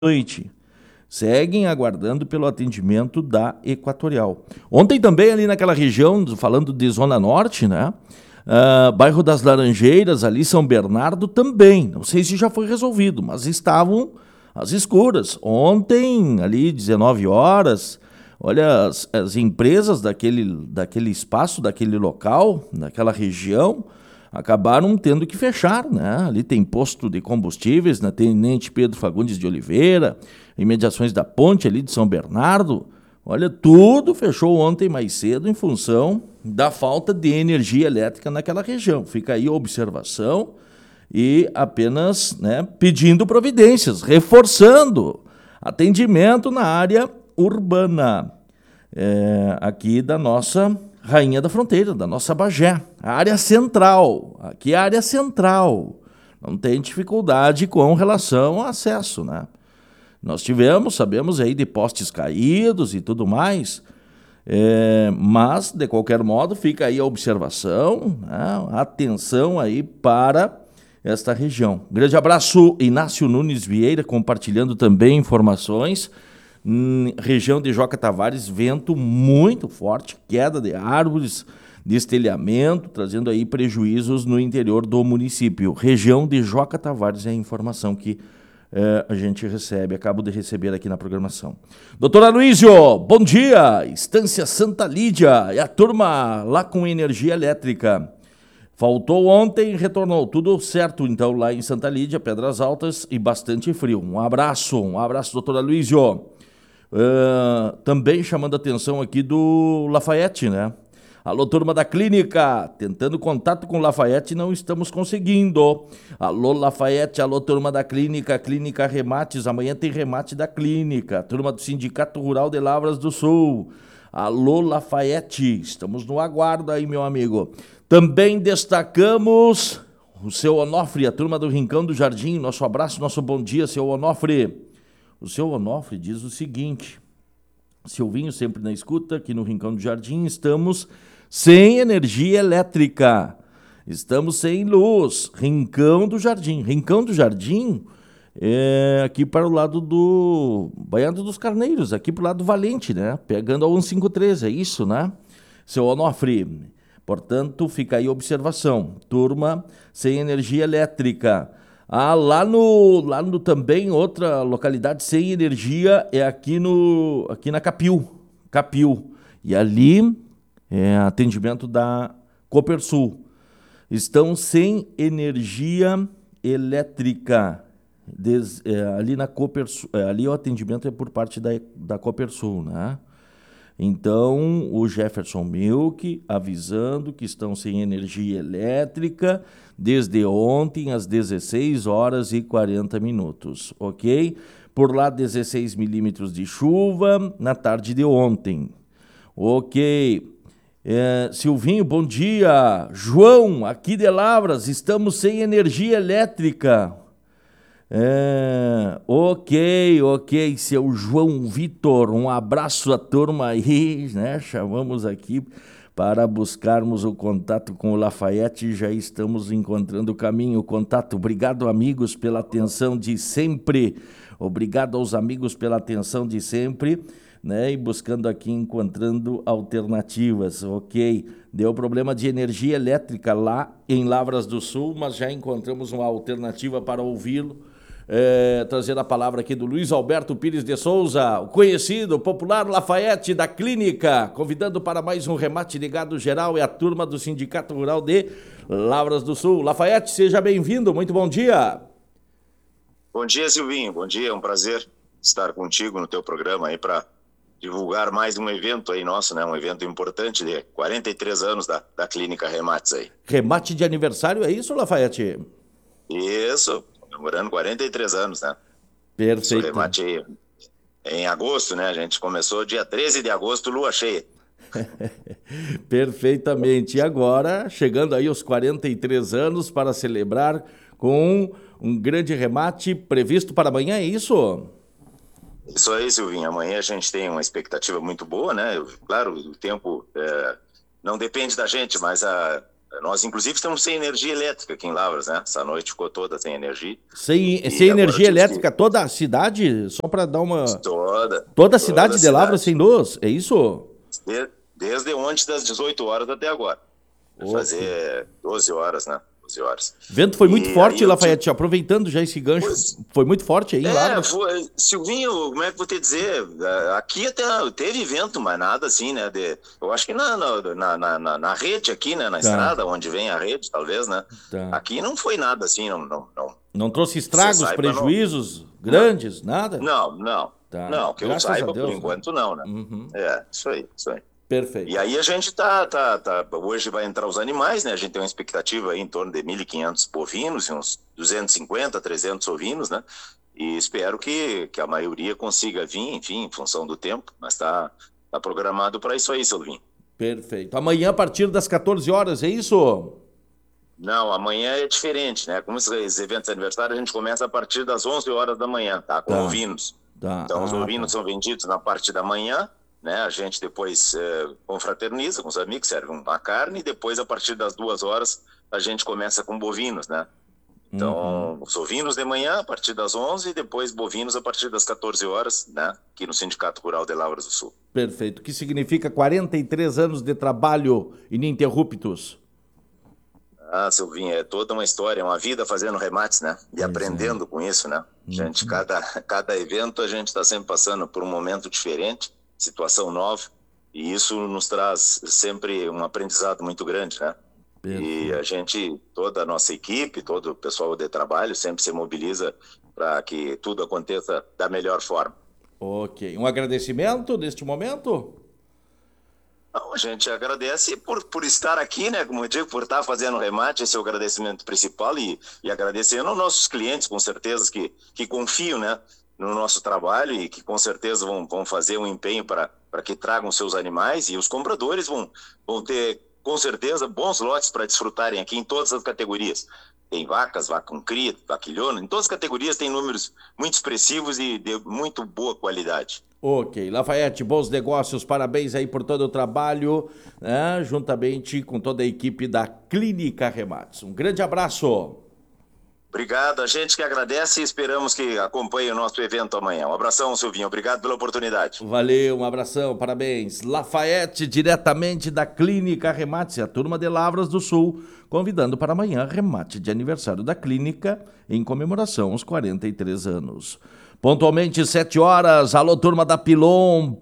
noite. Seguem aguardando pelo atendimento da Equatorial. Ontem também ali naquela região, falando de Zona Norte, né? Bairro das Laranjeiras, ali São Bernardo também. Não sei se já foi resolvido, mas estavam às escuras. Ontem, ali 19 horas, olha, as empresas daquele espaço, daquele local, daquela região, acabaram tendo que fechar, né? Ali tem posto de combustíveis, na Tenente Pedro Fagundes de Oliveira, imediações da ponte ali de São Bernardo. Olha, tudo fechou ontem mais cedo em função da falta de energia elétrica naquela região. Fica aí a observação e apenas, né, pedindo providências, reforçando atendimento na área urbana aqui da nossa Rainha da Fronteira, da nossa Bagé, a área central. Aqui é a área central. Não tem dificuldade com relação ao acesso, né? Nós sabemos aí de postes caídos e tudo mais, mas, de qualquer modo, fica aí a observação, né, a atenção aí para esta região. Grande abraço, Inácio Nunes Vieira, compartilhando também informações. Região de Joca Tavares, vento muito forte, queda de árvores, destelhamento, trazendo aí prejuízos no interior do município. Região de Joca Tavares é a informação que a gente recebe, acabo de receber aqui na programação. Doutor Aloysio, bom dia! Estância Santa Lídia, é a turma lá com energia elétrica. Faltou ontem, retornou. Tudo certo, então, lá em Santa Lídia, Pedras Altas e bastante frio. Um abraço, doutor Aloysio. Também chamando a atenção aqui do Lafayette, né? Alô, turma da clínica, tentando contato com o Lafayette, não estamos conseguindo. Alô, Lafayette, alô, turma da clínica, Clínica Remates, amanhã tem remate da clínica, turma do Sindicato Rural de Lavras do Sul. Alô, Lafayette, estamos no aguardo aí, meu amigo. Também destacamos o seu Onofre, a turma do Rincão do Jardim, nosso abraço, nosso bom dia, seu Onofre. O seu Onofre diz o seguinte: Silvinho sempre na escuta, aqui no Rincão do Jardim, estamos sem energia elétrica, estamos sem luz. Rincão do Jardim é aqui para o lado do Baiano dos Carneiros, aqui para o lado do Valente, né? Pegando a 153, é isso, né? Seu Onofre, portanto, fica aí a observação. Turma sem energia elétrica. Lá no também, outra localidade sem energia é aqui na Capiu. E ali é atendimento da Copersul. Estão sem energia elétrica. Ali na Copersul, ali o atendimento é por parte da Copersul, né? Então, o Jefferson Milk avisando que estão sem energia elétrica desde ontem às 16 horas e 40 minutos, ok? Por lá, 16 milímetros de chuva na tarde de ontem, ok? Silvinho, bom dia. João, aqui de Lavras, estamos sem energia elétrica. Ok, seu João Vitor, um abraço à turma aí, né? Chamamos aqui para buscarmos o contato com o Lafayette e já estamos encontrando o caminho, o contato. Obrigado, amigos, pela atenção de sempre. Obrigado aos amigos pela atenção de sempre, né? E buscando aqui, encontrando alternativas, ok? Deu problema de energia elétrica lá em Lavras do Sul, mas já encontramos uma alternativa para ouvi-lo. Trazer a palavra aqui do Luiz Alberto Pires de Souza, o conhecido, popular Lafayette da Clínica, convidando para mais um remate ligado geral, é a turma do Sindicato Rural de Lavras do Sul. Lafayette, seja bem-vindo, muito bom dia. Bom dia, Silvinho, bom dia, é um prazer estar contigo no teu programa aí para divulgar mais um evento aí nosso, né, um evento importante de 43 anos da Clínica Remates aí. Remate de aniversário, é isso, Lafayette? Isso, comemorando 43 anos, né? Perfeito. Esse remate aí em agosto, né? A gente começou dia 13 de agosto, lua cheia. Perfeitamente. E agora, chegando aí aos 43 anos para celebrar com um grande remate previsto para amanhã, é isso? Isso aí, Silvinho. Amanhã a gente tem uma expectativa muito boa, né? Claro, o tempo não depende da gente, mas Nós, inclusive, estamos sem energia elétrica aqui em Lavras, né? Essa noite ficou toda sem energia. Sem energia elétrica, toda a cidade? Só para dar uma... Toda a cidade de Lavras sem luz, é isso? Desde ontem, das 18 horas até agora. Vai fazer 12 horas, né? 12 horas. O vento foi muito forte, Lafayette, aproveitando já esse gancho, foi muito forte aí em Lavras? Silvinho, como é que eu vou te dizer? Aqui até teve vento, mas nada assim, né? Eu acho que na rede aqui, né? Na estrada, onde vem a rede, talvez, né? Aqui não foi nada assim, não trouxe estragos, prejuízos grandes, nada? Não. Não, que eu saiba, por enquanto, não, né? Isso aí. Perfeito. E aí a gente hoje vai entrar os animais, né? A gente tem uma expectativa aí em torno de 1.500 bovinos e uns 250, 300 ovinos, né? E espero que a maioria consiga vir, enfim, em função do tempo, mas tá programado para isso aí, Silvinho. Perfeito. Amanhã, a partir das 14 horas, é isso? Não, amanhã é diferente, né? Como esses eventos de aniversário, a gente começa a partir das 11 horas da manhã, tá? Com ovinos. Então, os ovinos são vendidos na parte da manhã, né? A gente depois confraterniza com os amigos, serve uma carne, e depois, a partir das 2 horas, a gente começa com bovinos, né? Então, os ovinos de manhã, a partir das 11, e depois bovinos a partir das 14 horas, né? Aqui no Sindicato Rural de Lavras do Sul. Perfeito. O que significa 43 anos de trabalho ininterruptos? Silvinho, é toda uma história, uma vida fazendo remates, né? E aprendendo com isso, né? Gente, cada evento a gente está sempre passando por um momento diferente, situação nova, e isso nos traz sempre um aprendizado muito grande, né? E a gente, toda a nossa equipe, todo o pessoal de trabalho sempre se mobiliza para que tudo aconteça da melhor forma. Ok. Um agradecimento neste momento? Não, a gente agradece por estar aqui, né? Como eu digo, por estar fazendo remate, esse é o agradecimento principal, e agradecendo aos nossos clientes, com certeza, que confiam, né, no nosso trabalho e que com certeza vão fazer um empenho para que tragam seus animais, e os compradores vão ter, com certeza, bons lotes para desfrutarem aqui em todas as categorias. Tem vacas, vaca com cria, vaquilhona, em todas as categorias tem números muito expressivos e de muito boa qualidade. Ok, Lafayette, bons negócios, parabéns aí por todo o trabalho, né, juntamente com toda a equipe da Clínica Remates. Um grande abraço. Obrigado, a gente que agradece e esperamos que acompanhe o nosso evento amanhã. Um abração, Silvinho, obrigado pela oportunidade. Valeu, um abração, parabéns. Lafayette, diretamente da Clínica Remates, a turma de Lavras do Sul, convidando para amanhã remate de aniversário da clínica em comemoração aos 43 anos. Pontualmente 7 horas, alô turma da Pilon,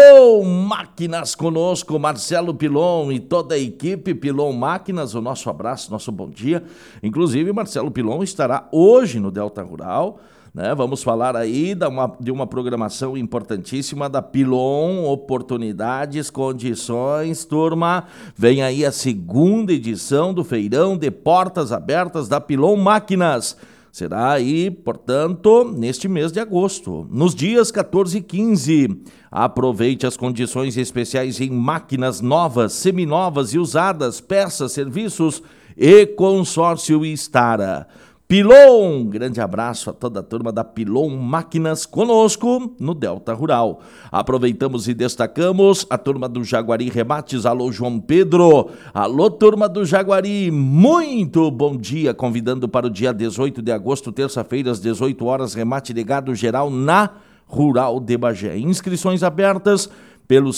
Máquinas conosco, Marcelo Pilon e toda a equipe Pilon Máquinas, o nosso abraço, nosso bom dia. Inclusive Marcelo Pilon estará hoje no Delta Rural, né? Vamos falar aí de uma programação importantíssima da Pilon, oportunidades, condições, turma. Vem aí a segunda edição do feirão de portas abertas da Pilon Máquinas. Será aí, portanto, neste mês de agosto, nos dias 14 e 15. Aproveite as condições especiais em máquinas novas, seminovas e usadas, peças, serviços e consórcio Estara. Pilon, grande abraço a toda a turma da Pilon Máquinas conosco no Delta Rural. Aproveitamos e destacamos a turma do Jaguari Remates, alô João Pedro, alô turma do Jaguari, muito bom dia, convidando para o dia 18 de agosto, terça-feira, às 18 horas, remate de gado geral na Rural de Bagé. Inscrições abertas pelo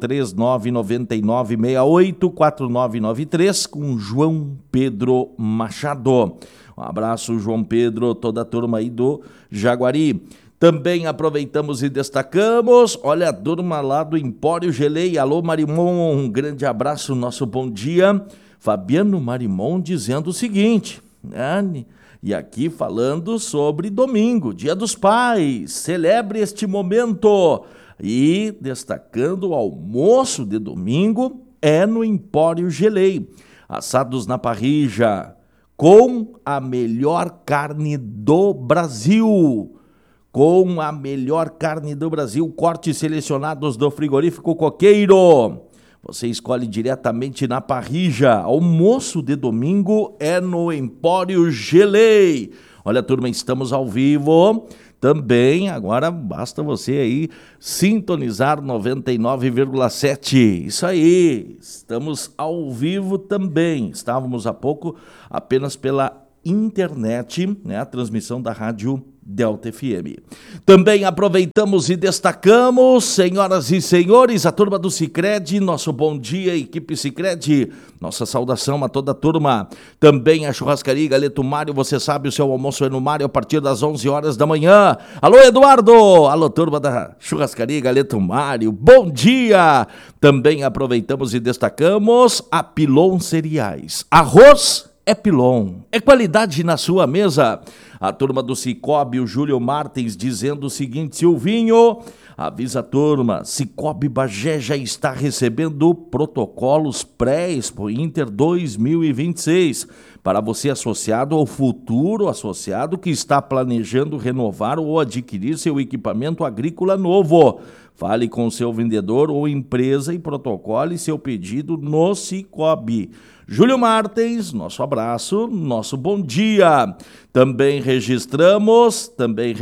53999684993 com João Pedro Machado. Um abraço, João Pedro, toda a turma aí do Jaguari. Também aproveitamos e destacamos, olha a turma lá do Empório Gelei, alô Marimon, um grande abraço, nosso bom dia. Fabiano Marimon dizendo o seguinte, né? E aqui falando sobre domingo, Dia dos Pais, celebre este momento. E destacando o almoço de domingo é no Empório Gelei, assados na parrilla, com a melhor carne do Brasil. Com a melhor carne do Brasil, cortes selecionados do frigorífico Coqueiro. Você escolhe diretamente na parrilla. Almoço de domingo é no Empório Gelei. Olha, turma, estamos ao vivo, também, agora basta você aí sintonizar 99,7. Isso aí, estamos ao vivo também. Estávamos há pouco apenas pela internet, né, a transmissão da Rádio Delta FM. Também aproveitamos e destacamos, senhoras e senhores, a turma do Sicredi, nosso bom dia, equipe Sicredi, nossa saudação a toda a turma. Também a churrascaria Galeto Mário, você sabe, o seu almoço é no Mário a partir das 11 horas da manhã. Alô, Eduardo! Alô, turma da churrascaria Galeto Mário, bom dia! Também aproveitamos e destacamos a Pilon Cereais. Arroz é Pilon, é qualidade na sua mesa. A turma do Cicobi, o Júlio Martins, dizendo o seguinte: Silvinho, avisa a turma, Cicobi Bagé já está recebendo protocolos pré-Expo Inter 2026. Para você associado ou futuro associado que está planejando renovar ou adquirir seu equipamento agrícola novo. Fale com seu vendedor ou empresa e protocole seu pedido no Cicobi. Júlio Martins, nosso abraço, nosso bom dia. Também registramos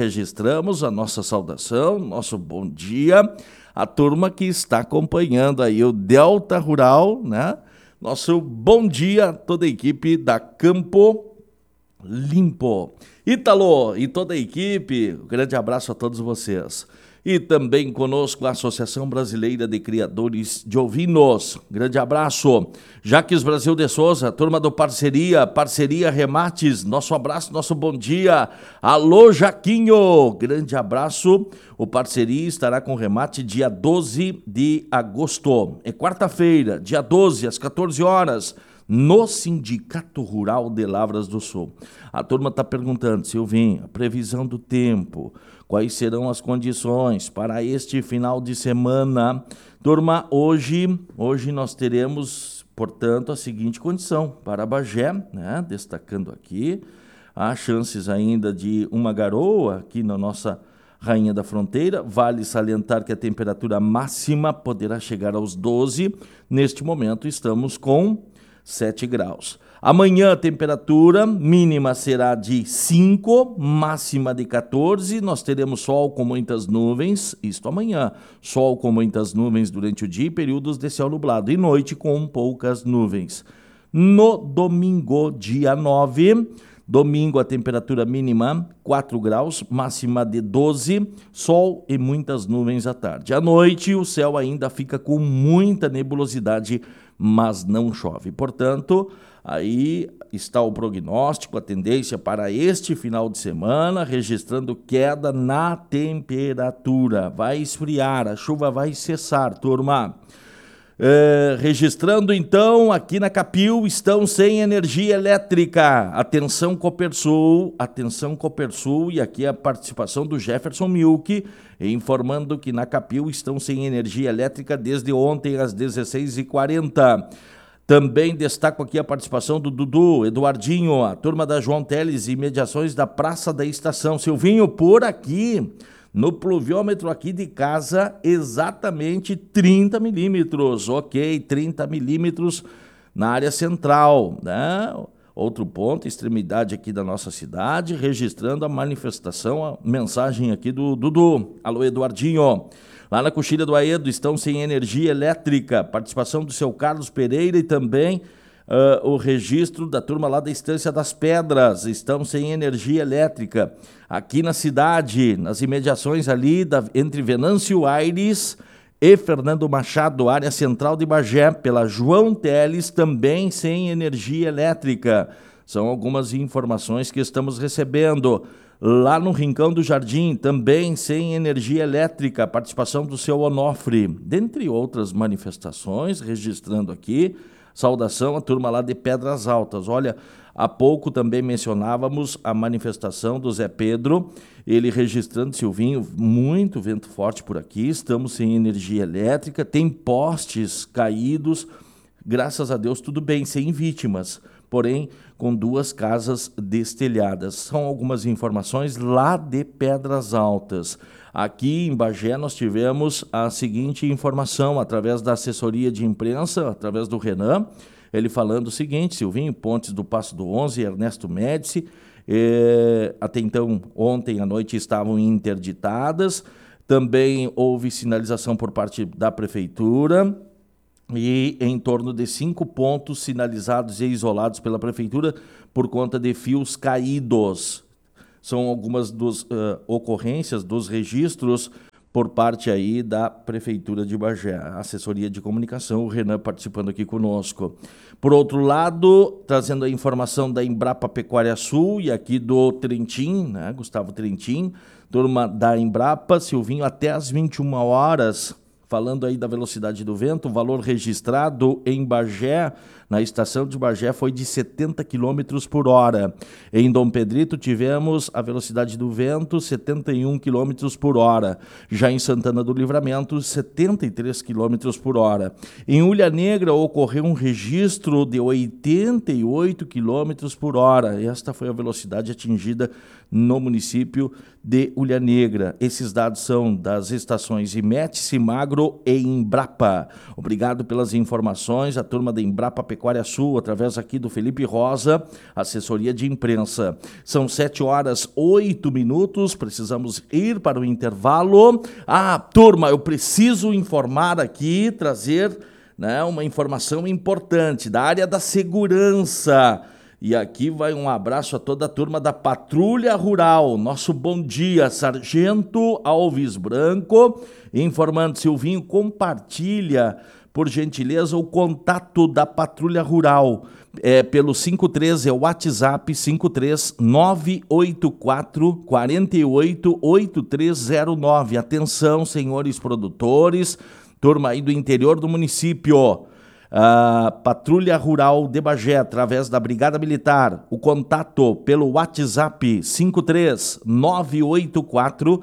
a nossa saudação, nosso bom dia, a turma que está acompanhando aí o Delta Rural, né? Nosso bom dia a toda a equipe da Campo Limpo. Ítalo e toda a equipe, um grande abraço a todos vocês. E também conosco a Associação Brasileira de Criadores de Ovinos. Grande abraço. Jaques Brasil de Souza, turma do Parceria Remates, nosso abraço, nosso bom dia. Alô, Jaquinho, grande abraço. O Parceria estará com remate dia 12 de agosto. É quarta-feira, dia 12, às 14 horas. No Sindicato Rural de Lavras do Sul. A turma está perguntando, Silvinho, a previsão do tempo, quais serão as condições para este final de semana? Turma, hoje nós teremos, portanto, a seguinte condição para Bagé, né? Destacando aqui, há chances ainda de uma garoa aqui na nossa Rainha da Fronteira. Vale salientar que a temperatura máxima poderá chegar aos 12. Neste momento estamos com 7 graus. Amanhã a temperatura mínima será de 5, máxima de 14. Nós teremos sol com muitas nuvens, isto amanhã. Sol com muitas nuvens durante o dia e períodos de céu nublado. E noite com poucas nuvens. No domingo, dia 9, domingo a temperatura mínima 4 graus, máxima de 12, sol e muitas nuvens à tarde. À noite o céu ainda fica com muita nebulosidade, mas não chove. Portanto, aí está o prognóstico, a tendência para este final de semana, registrando queda na temperatura. Vai esfriar, a chuva vai cessar, turma. Registrando então, aqui na Capil, estão sem energia elétrica. Atenção Copersul, e aqui a participação do Jefferson Milk, informando que na Capil estão sem energia elétrica desde ontem às 16h40. Também destaco aqui a participação do Dudu, Eduardinho, a turma da João Teles e mediações da Praça da Estação. Silvinho, por aqui, no pluviômetro aqui de casa, exatamente 30 milímetros. Ok, 30 milímetros na área central, né? Outro ponto, extremidade aqui da nossa cidade, registrando a manifestação, a mensagem aqui do Dudu. Alô, Eduardinho. Lá na Coxilha do Aedo estão sem energia elétrica. Participação do seu Carlos Pereira e também o registro da turma lá da Estância das Pedras. Estão sem energia elétrica. Aqui na cidade, nas imediações ali entre Venâncio Aires e Fernando Machado, área central de Bagé, pela João Teles, também sem energia elétrica. São algumas informações que estamos recebendo. Lá no Rincão do Jardim, também sem energia elétrica, participação do seu Onofre, dentre outras manifestações, registrando aqui, saudação à turma lá de Pedras Altas. Olha, há pouco também mencionávamos a manifestação do Zé Pedro, ele registrando, Silvinho, muito vento forte por aqui, estamos sem energia elétrica, tem postes caídos, graças a Deus tudo bem, sem vítimas, porém com 2 casas destelhadas. São algumas informações lá de Pedras Altas. Aqui em Bagé nós tivemos a seguinte informação, através da assessoria de imprensa, através do Renan, ele falando o seguinte: Silvinho, pontes do Passo do 11, Ernesto Médici, até então, ontem à noite, estavam interditadas. Também houve sinalização por parte da Prefeitura e em torno de 5 pontos sinalizados e isolados pela Prefeitura por conta de fios caídos. São algumas das ocorrências, dos registros por parte aí da Prefeitura de Bagé. A assessoria de comunicação, o Renan participando aqui conosco. Por outro lado, trazendo a informação da Embrapa Pecuária Sul e aqui do Trentin, né, Gustavo Trentin, turma da Embrapa, Silvinho, até às 21 horas, falando aí da velocidade do vento, o valor registrado em Bagé, na estação de Bagé, foi de 70 km por hora. Em Dom Pedrito tivemos a velocidade do vento 71 km por hora. Já em Santana do Livramento, 73 km por hora. Em Ulha Negra ocorreu um registro de 88 km por hora. Esta foi a velocidade atingida no município de Ulha Negra. Esses dados são das estações IMET, Cimagro e Embrapa. Obrigado pelas informações, a turma da Embrapa Pecuária Sul, através aqui do Felipe Rosa, assessoria de imprensa. São 7h08, precisamos ir para o intervalo. Turma, eu preciso informar aqui, trazer, né, uma informação importante da área da segurança. E aqui vai um abraço a toda a turma da Patrulha Rural. Nosso bom dia, Sargento Alves Branco, informando, Silvinho, compartilha, por gentileza, o contato da Patrulha Rural. Pelo 53, é o WhatsApp, 53984 488309. Atenção, senhores produtores, turma aí do interior do município. A Patrulha Rural de Bagé, através da Brigada Militar, o contato pelo WhatsApp 53984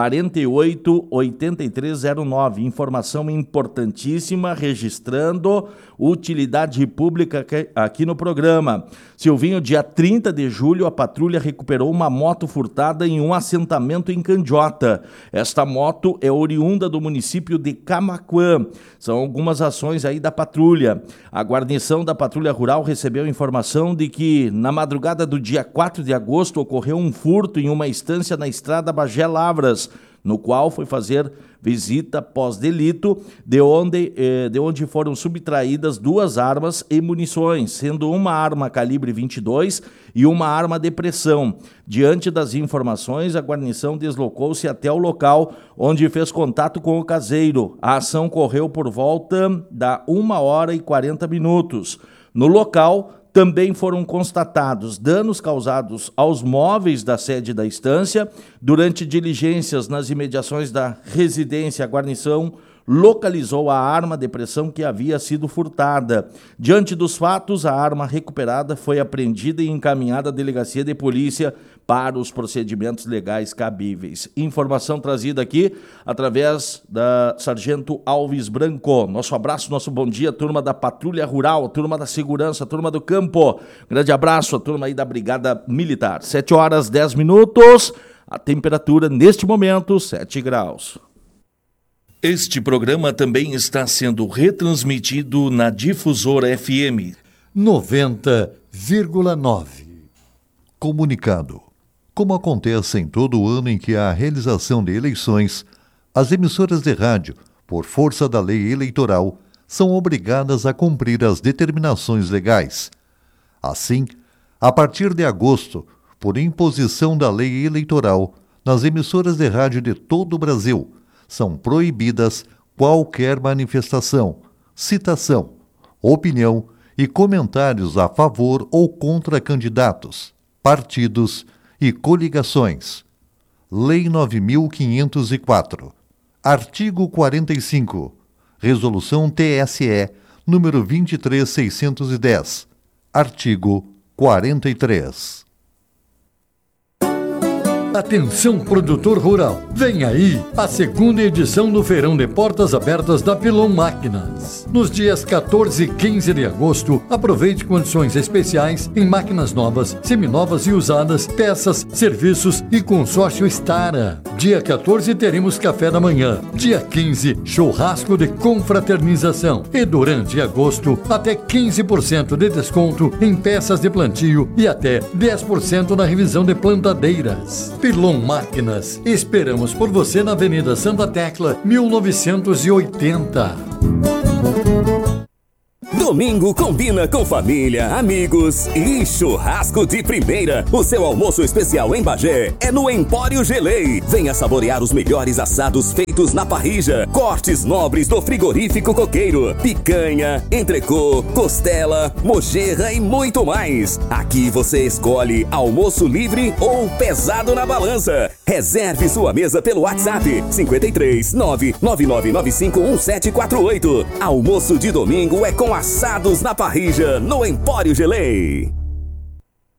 488309. Informação importantíssima, registrando utilidade pública aqui no programa. Silvinho, dia 30 de julho, a patrulha recuperou uma moto furtada em um assentamento em Candiota. Esta moto é oriunda do município de Camaquã. São algumas ações aí da patrulha. A guarnição da Patrulha Rural recebeu informação de que, na madrugada do dia 4 de agosto, ocorreu um furto em uma estância na estrada Bagé Lavras, no qual foi fazer visita pós-delito, de onde foram subtraídas 2 armas e munições, sendo uma arma calibre 22 e uma arma de pressão. Diante das informações, a guarnição deslocou-se até o local, onde fez contato com o caseiro. A ação correu por volta da 1h40. No local, também foram constatados danos causados aos móveis da sede da estância. Durante diligências nas imediações da residência, a guarnição localizou a arma de pressão que havia sido furtada. Diante dos fatos, a arma recuperada foi apreendida e encaminhada à delegacia de polícia para os procedimentos legais cabíveis. Informação trazida aqui através da Sargento Alves Branco. Nosso abraço, nosso bom dia, turma da Patrulha Rural, turma da Segurança, turma do Campo. Grande abraço, a turma aí da Brigada Militar. 7h10, a temperatura neste momento, 7 graus. Este programa também está sendo retransmitido na Difusora FM 90,9. Comunicado. Como acontece em todo ano em que há a realização de eleições, as emissoras de rádio, por força da lei eleitoral, são obrigadas a cumprir as determinações legais. Assim, a partir de agosto, por imposição da lei eleitoral, nas emissoras de rádio de todo o Brasil, são proibidas qualquer manifestação, citação, opinião e comentários a favor ou contra candidatos, partidos e coligações. Lei 9.504, artigo 45, Resolução TSE, número 23.610, artigo 43. Atenção, produtor rural. Vem aí a segunda edição do Feirão de Portas Abertas da Pilon Máquinas. Nos dias 14 e 15 de agosto, aproveite condições especiais em máquinas novas, seminovas e usadas, peças, serviços e consórcio Stara. Dia 14 teremos café da manhã. Dia 15, churrasco de confraternização. E durante agosto, até 15% de desconto em peças de plantio e até 10% na revisão de plantadeiras. Pilon Máquinas. Esperamos por você na Avenida Santa Tecla, 1980. Domingo combina com família, amigos e churrasco de primeira. O seu almoço especial em Bagé é no Empório Gelei. Venha saborear os melhores assados feitos na parrilla, cortes nobres do frigorífico Coqueiro, picanha, entrecô, costela, mojerra e muito mais. Aqui você escolhe almoço livre ou pesado na balança. Reserve sua mesa pelo WhatsApp 53 99995 1748. Almoço de domingo é com assados na parrilla no Empório Gelei.